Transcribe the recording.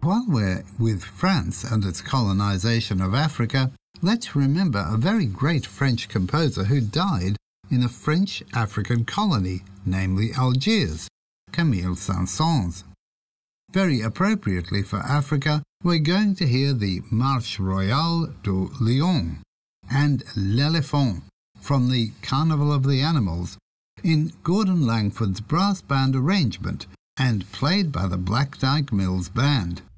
While we're with France and its colonization of Africa, let's remember a very great French composer who died in a French African colony, namely Algiers, Camille Saint-Saëns. Very appropriately for Africa, we're going to hear the Marche Royale du Lion and L'Éléphant from the Carnival of the Animals in Gordon Langford's brass band arrangement and played by the Black Dyke Mills Band.